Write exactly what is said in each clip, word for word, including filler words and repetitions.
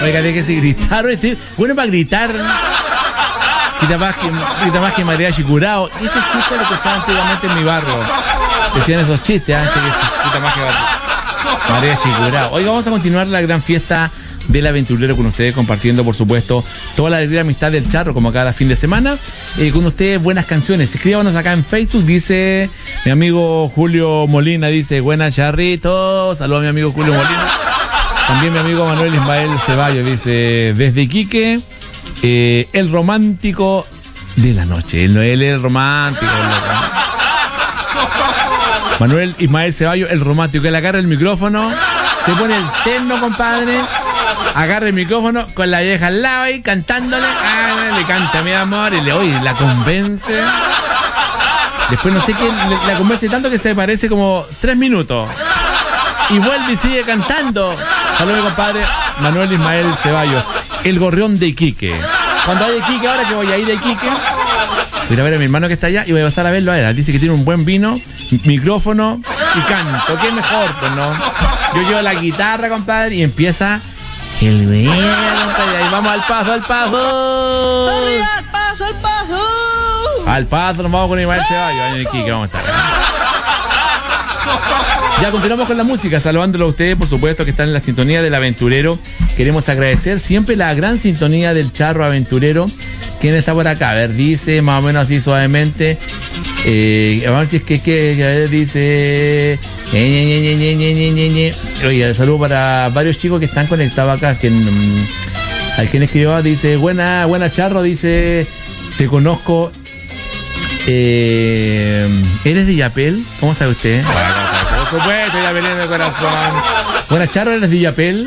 Oiga, déjese gritar. Este, bueno para gritar. Grita más que, grita más que María Chicurao. Ese chiste lo escuchaba antiguamente en mi barrio. Decían esos chistes, antes que grita más que María Chicurao. Oiga, vamos a continuar la gran fiesta del aventurero con ustedes, compartiendo, por supuesto, toda la alegría y amistad del Charro, como cada fin de semana. Eh, con ustedes, buenas canciones. Escríbanos acá en Facebook, dice mi amigo Julio Molina, dice, buenas Charritos. Saludos a mi amigo Julio Molina. También mi amigo Manuel Ismael Ceballos, dice, desde Iquique, eh, el romántico de la noche. Él no él es el romántico. Manuel Ismael Ceballos, el romántico, que le agarra el micrófono, se pone el terno, compadre, agarra el micrófono con la vieja al lado y cantándole, ah, le canta mi amor y le oye, la convence. Después no sé qué, le, la convence tanto que se parece como tres minutos. Y vuelve y sigue cantando. Saludos, compadre, Manuel Ismael Ceballos, el gorrión de Iquique. Cuando hay Iquique, ahora que voy a ir a Iquique, voy a ver a mi hermano que está allá y voy a pasar a verlo a él. Dice que tiene un buen vino, micrófono y canto. ¿Qué mejor? Pues no. Yo llevo la guitarra, compadre, y empieza el video, compadre. Ahí vamos al paso, al paso. ¡Al paso, al paso! Al paso, nos vamos con Ismael Ceballos. Ahí en Iquique vamos a estar. Ya continuamos con la música, saludándolo a ustedes, por supuesto, que están en la sintonía del aventurero. Queremos agradecer siempre la gran sintonía del Charro Aventurero. ¿Quién está por acá? A ver, dice más o menos así suavemente. Eh, a ver si es que, que, que a ver, dice. Oye, saludo para varios chicos que están conectados acá. Que, um, al quien escribió, dice, buena, buena Charro, dice, te conozco. Eh, ¿Eres de Yapel? ¿Cómo sabe usted? Por supuesto, Yapel en el corazón. Buena Charro, ¿eres de Yapel?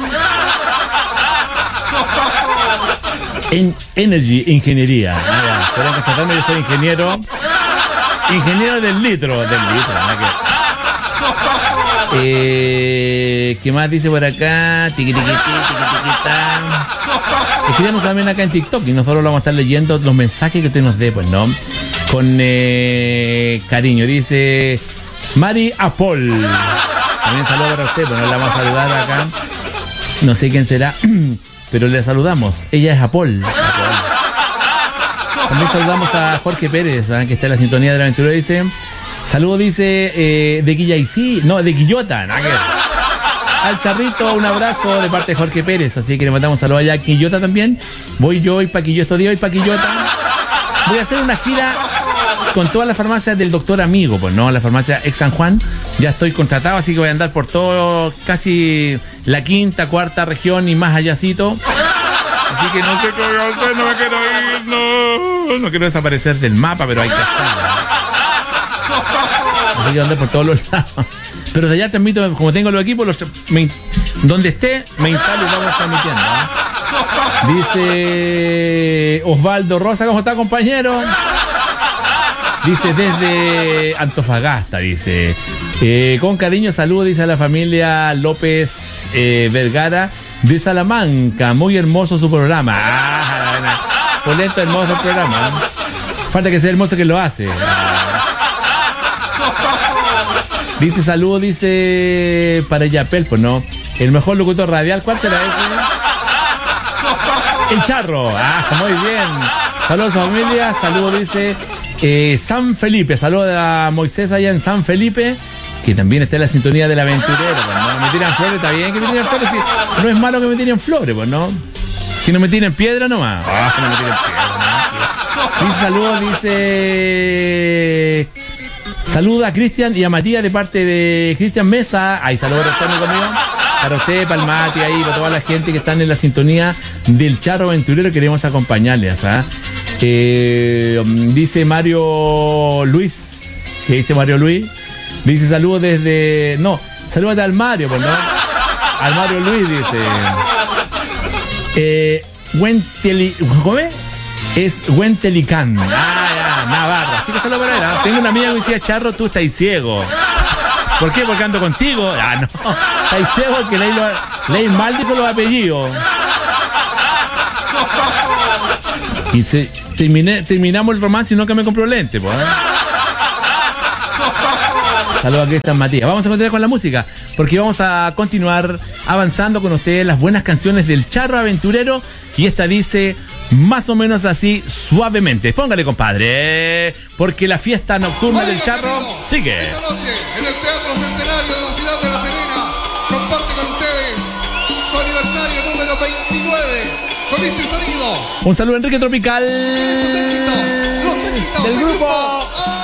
En Energy, ingeniería. Ah, ya. Pueden constatarme, yo soy ingeniero. Ingeniero del litro. Del litro, ¿no? Eh, ¿Qué más dice por acá? Tiqui, tiqui, tiqui, tiqui, ta. Escríbanos también acá en TikTok y nosotros vamos a estar leyendo los mensajes que usted nos dé, pues, ¿no? Con eh, cariño. Dice Mari Apol. También saludo para usted, pues nos la vamos a saludar acá. No sé quién será, pero le saludamos. Ella es Apol. Apol. También saludamos a Jorge Pérez, ¿eh? Que está en la sintonía de la aventura. Dice, saludo, dice, eh, de Guillaicí, no, de Quillota, ¿no? Al Charrito, un abrazo de parte de Jorge Pérez. Así que le mandamos saludos allá a Quillota también. Voy yo hoy para Quillota, estos días hoy para Quillota. Voy a hacer una gira con todas las farmacias del doctor Amigo, pues no, la farmacia Ex San Juan. Ya estoy contratado, así que voy a andar por todo, casi la quinta, cuarta región y más allácito. Así que no quiero, no me quiero ir, no, no quiero desaparecer del mapa, pero hay que estar. Así que andar por todos los lados. Pero de allá transmito, como tengo los equipos, los, me, donde esté, me instalo y vamos transmitiendo, ¿no? Dice Osvaldo Rosa, ¿cómo está, compañero? Dice desde Antofagasta, dice. Eh, con cariño, saludo, dice a la familia López eh, Vergara de Salamanca. Muy hermoso su programa. Ah, por lento, hermoso el programa. Falta que sea hermoso que lo hace. Dice saludo, dice para Yapel, pues no. El mejor locutor radial, ¿cuál será ese? El Charro. Ah, muy bien. Saludos a su familia. Saludos, dice eh, San Felipe. Saludos a Moisés allá en San Felipe, que también está en la sintonía del aventurero. Pues, ¿no? Me tiran flores, está bien que me tiren flores. Sí. No es malo que me tiren flores, pues no. Que no me tiren piedra nomás. Ah, que no me tiren piedra, ¿no? Dice saludos, dice. Saluda a Cristian y a Matías de parte de Cristian Mesa. Ahí saludos para usted, conmigo. Para usted, para el Mati, ahí, para toda la gente que están en la sintonía del Charro Aventurero. Queremos acompañarles. ¿Ah? Eh, dice Mario Luis. ¿Qué dice Mario Luis? Dice saludos desde. No, salúdate al Mario, pues no. Al Mario Luis dice. Eh, Wenteli. ¿Cómo es? Es Wentelicán. Ah, ya, Navarra. Así que saludos para él. ¿Ah? Tengo una amiga que decía, Charro, tú estás ciego. ¿Por qué? Porque ando contigo. Ah, no. Estás ciego porque leí, lo, leí mal por los apellidos. Y se, terminé, terminamos el romance y nunca me compró lente, pues. ¿Eh? Saludos a Cristian Matías. Vamos a continuar con la música, porque vamos a continuar avanzando con ustedes las buenas canciones del Charro Aventurero. Y esta dice más o menos así, suavemente. Póngale, compadre, porque la fiesta nocturna del Charro sigue. Esta noche, en el Teatro Centenario de la ciudad de La Serena, comparte con ustedes su aniversario número veintinueve, con este sonido. Un saludo, Enrique Tropical, Con estos éxitos, los éxitos del del grupo grupo